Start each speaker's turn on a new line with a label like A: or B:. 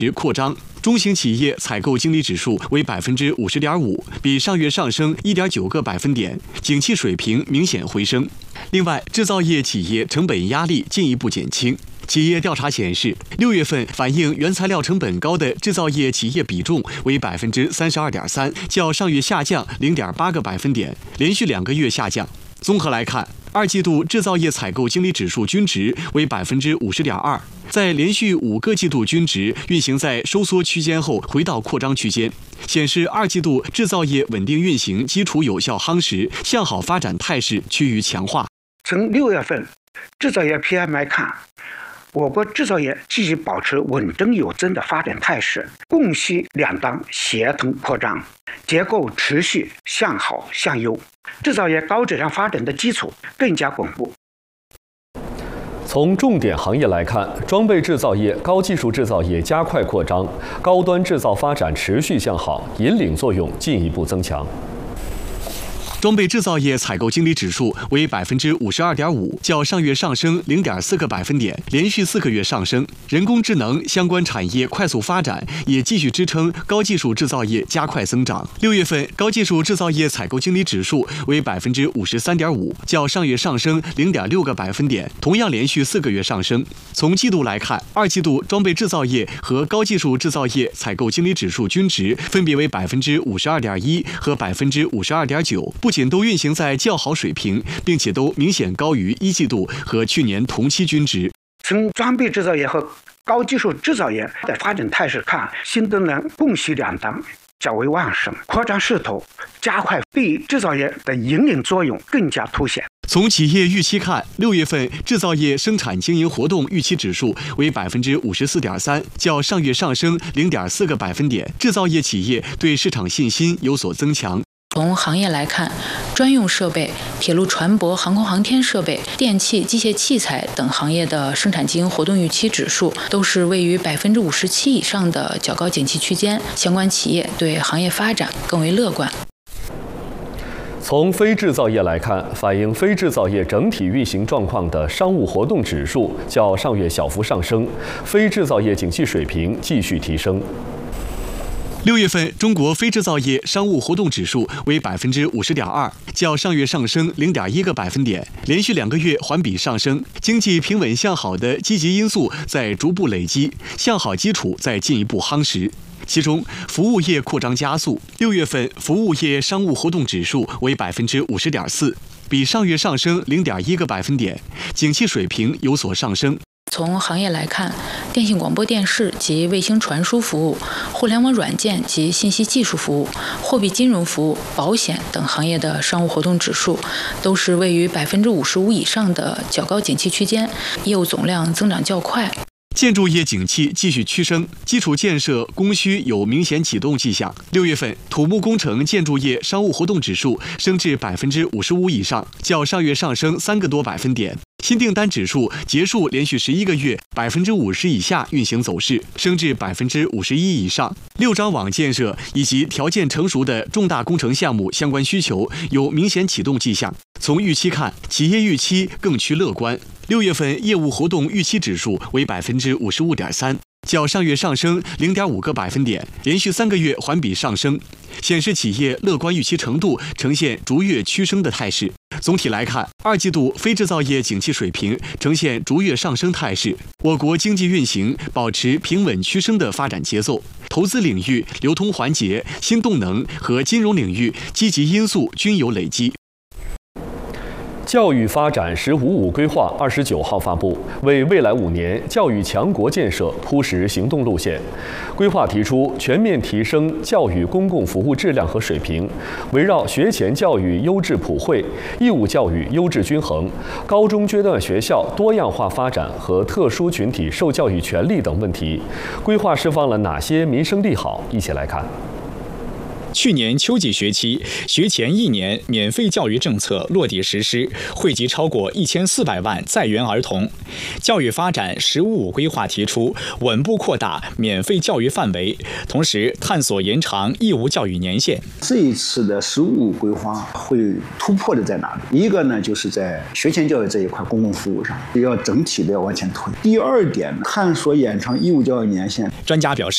A: 扩张，中型企业采购经理指数为50.5%，比上月上升1.9个百分点，景气水平明显回升。另外，制造业企业成本压力进一步减轻。企业调查显示，6月份反映原材料成本高的制造业企业比重为32.3%，较上月下降0.8个百分点，连续2个月下降。综合来看，二季度制造业采购经理指数均值为50.2%，在连续5个季度均值运行在收缩区间后回到扩张区间，显示二季度制造业稳定运行基础有效夯实，向好发展态势趋于强化。
B: 从6月份制造业 PMI 看，我国制造业继续保持稳中有增的发展态势，供需两端协同扩张，结构持续向好向优，制造业高质量发展的基础更加巩固。
C: 从重点行业来看，装备制造业、高技术制造业加快扩张，高端制造发展持续向好，引领作用进一步增强。
A: 装备制造业采购经理指数为52.5%，较上月上升0.4个百分点，连续4个月上升。人工智能相关产业快速发展，也继续支撑高技术制造业加快增长。6月份高技术制造业采购经理指数为53.5%，较上月上升0.6个百分点，同样连续4个月上升。从季度来看，二季度装备制造业和高技术制造业采购经理指数均值分别为52.1%和52.9%。不仅都运行在较好水平，并且都明显高于一季度和去年同期均值。
B: 从装备制造业和高技术制造业的发展态势看，新能源供需两端较为旺盛，扩张势头加快，对制造业的引领作用更加凸显。
A: 从企业预期看，6月份制造业生产经营活动预期指数为54.3%，较上月上升0.4个百分点。制造业企业对市场信心有所增强。
D: 从行业来看，专用设备、铁路船舶、航空航天设备、电气、机械器材等行业的生产经营活动预期指数都是位于57%以上的较高景气区间，相关企业对行业发展更为乐观。
C: 从非制造业来看，反映非制造业整体运行状况的商务活动指数较上月小幅上升，非制造业景气水平继续提升。
A: 6月份中国非制造业商务活动指数为50.2%，较上月上升0.1个百分点，连续2个月环比上升。经济平稳向好的积极因素在逐步累积，向好基础在进一步夯实。其中，服务业扩张加速，6月份服务业商务活动指数为50.4%，比上月上升0.1个百分点，景气水平有所上升。
D: 从行业来看，电信广播电视及卫星传输服务、互联网软件及信息技术服务、货币金融服务、保险等行业的商务活动指数都是位于55%以上的较高景气区间，业务总量增长较快。
A: 建筑业景气继续趋升，基础建设供需有明显启动迹象。6月份土木工程建筑业商务活动指数升至55%以上，较上月上升3个多百分点。新订单指数结束连续11个月50%以下运行走势，升至51%以上。6张网建设以及条件成熟的重大工程项目相关需求有明显启动迹象。从预期看，企业预期更趋乐观。6月份业务活动预期指数为55.3%，较上月上升0.5个百分点，连续3个月环比上升，显示企业乐观预期程度呈现逐月趋升的态势。总体来看，二季度非制造业景气水平呈现逐月上升态势，我国经济运行保持平稳趋升的发展节奏，投资领域、流通环节、新动能和金融领域积极因素均有累积。
C: 教育发展“十五五”规划29号发布，为未来5年教育强国建设铺实行动路线。规划提出全面提升教育公共服务质量和水平，围绕学前教育优质普惠、义务教育优质均衡、高中阶段学校多样化发展和特殊群体受教育权利等问题，规划释放了哪些民生利好？一起来看。
E: 去年秋季学期，学前1年免费教育政策落地实施，惠及超过1400万在园儿童。教育发展“十五五”规划提出，稳步扩大免费教育范围，同时探索延长义务教育年限。
F: 这一次的“十五五”规划会突破的在哪里？一个呢，就是在学前教育这一块公共服务上，要整体的要往前推。第二点，探索延长义务教育年限。
E: 专家表示，